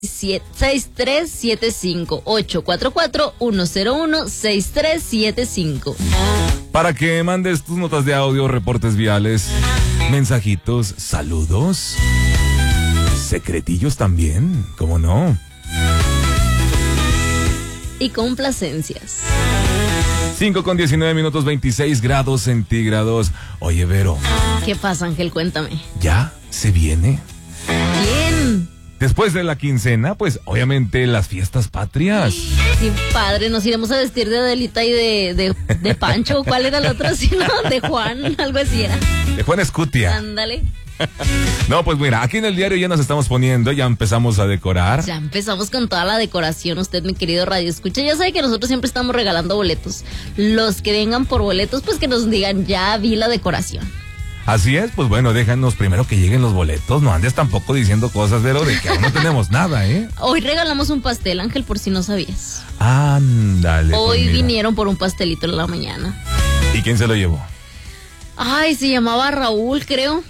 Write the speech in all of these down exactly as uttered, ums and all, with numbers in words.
seis tres siete cinco, ocho cuatro cuatro, uno cero uno, seis tres siete cinco. Para que mandes tus notas de audio, reportes viales, mensajitos, saludos, secretillos también, ¿cómo no? Y complacencias. cinco con diecinueve minutos, veintiséis grados centígrados. Oye, Vero. ¿Qué pasa, Ángel? Cuéntame. ¿Ya se viene? Bien. Después de la quincena, pues obviamente las fiestas patrias. Sí, padre, nos iremos a vestir de Adelita y de, de, de Pancho. ¿Cuál era el otro? Sí, no, de Juan, algo así era. De Juan Escutia. Ándale. No, pues mira, aquí en el diario ya nos estamos poniendo, ya empezamos a decorar. Ya empezamos con toda la decoración. Usted, mi querido Radio Escucha, ya sabe que nosotros siempre estamos regalando boletos. Los que vengan por boletos, pues que nos digan, ya vi la decoración. Así es, pues bueno, déjanos primero que lleguen los boletos. No andes tampoco diciendo cosas, Vero, de que aún no tenemos nada, ¿eh? Hoy regalamos un pastel, Ángel, por si no sabías. Ándale. Hoy pues vinieron por un pastelito en la mañana. ¿Y quién se lo llevó? Ay, se llamaba Raúl, creo.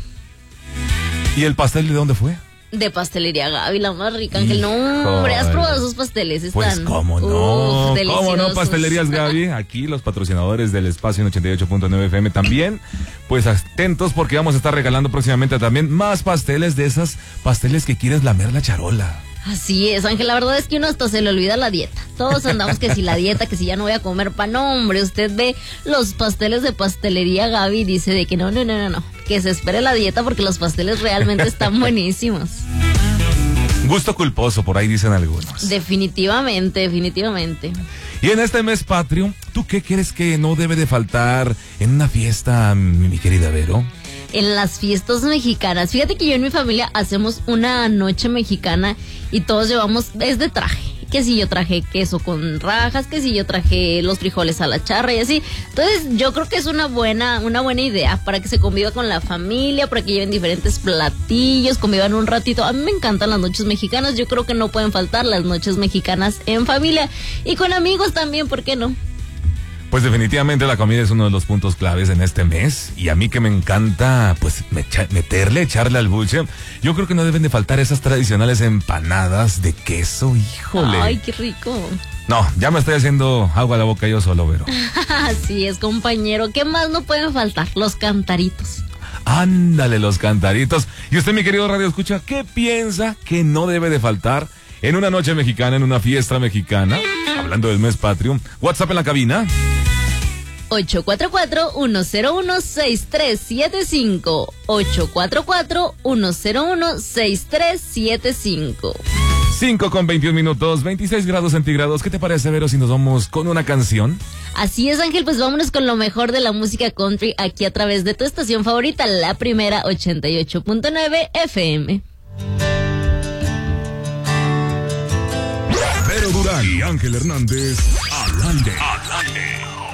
¿Y el pastel de dónde fue? De Pastelería Gaby, la más rica, Ángel. No, hombre, ¿has probado esos pasteles? Están, pues cómo no, uf, cómo no, Pastelerías Gaby, aquí los patrocinadores del espacio en ochenta y ocho punto nueve F M también, pues atentos porque vamos a estar regalando próximamente también más pasteles de esas pasteles que quieres lamer la charola. Así es, Ángel, la verdad es que uno hasta se le olvida la dieta. Todos andamos que si la dieta, que si ya no voy a comer pan. No, hombre, usted ve los pasteles de Pastelería Gaby y dice de que no, no, no, no, no, que se espere la dieta porque los pasteles realmente están buenísimos. Gusto culposo, por ahí dicen algunos. Definitivamente, definitivamente. Y en este mes patrio, ¿tú qué crees que no debe de faltar en una fiesta, mi, mi querida Vero? En las fiestas mexicanas. Fíjate que yo en mi familia hacemos una noche mexicana y todos llevamos, es de traje. Que si yo traje queso con rajas, que si yo traje los frijoles a la charra y así. Entonces yo creo que es una buena, una buena idea para que se conviva con la familia, para que lleven diferentes platillos, convivan un ratito. A mí me encantan las noches mexicanas, yo creo que no pueden faltar las noches mexicanas en familia y con amigos también, ¿por qué no? Pues definitivamente la comida es uno de los puntos claves en este mes y a mí que me encanta pues meterle, echarle al dulce. Yo creo que no deben de faltar esas tradicionales empanadas de queso, híjole. Ay, qué rico. No, ya me estoy haciendo agua a la boca yo solo, Vero. Así es, compañero. ¿Qué más no pueden faltar? Los cantaritos. Ándale, los cantaritos. Y usted, mi querido Radio Escucha, ¿qué piensa que no debe de faltar en una noche mexicana, en una fiesta mexicana? Hablando del mes patrio. WhatsApp en la cabina. ocho cuatro cuatro, uno cero uno, seis tres siete cinco. ocho cuatro cuatro, uno cero uno, seis tres siete cinco. cinco con veintiún minutos, veintiséis grados centígrados. ¿Qué te parece, Vero, si nos vamos con una canción? Así es, Ángel, pues vámonos con lo mejor de la música country aquí a través de tu estación favorita, la primera ochenta y ocho punto nueve F M. Vero Durán y Ángel Hernández al aire. Al aire.